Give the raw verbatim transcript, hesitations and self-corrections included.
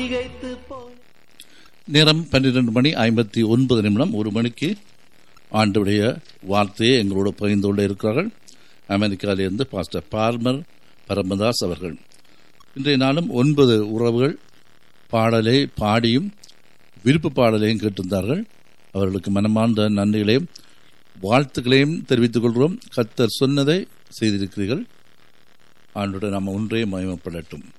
திகைத்து போய். நேரம் பன்னிரண்டு மணி ஐம்பத்தி ஒன்பது நிமிடம். ஒரு மணிக்கு ஆண்டுடைய வார்த்தையை எங்களோட பகிர்ந்து கொண்டே இருக்கிறார்கள் அமெரிக்காவிலிருந்து பாஸ்டர் பார்மர் பரமதாஸ் அவர்கள். இன்றைய நாளும் ஒன்பது உறவுகள் பாடலை பாடியும் விருப்ப பாடலையும் கேட்டிருந்தார்கள். அவர்களுக்கு மனமார்ந்த நன்றிகளையும் வாழ்த்துக்களையும் தெரிவித்துக் கொள்கிறோம். கர்த்தர் சொன்னதை செய்திருக்கிறீர்கள். ஆண்டுடன் நாம் ஒன்றே மகிமைப்படட்டும்.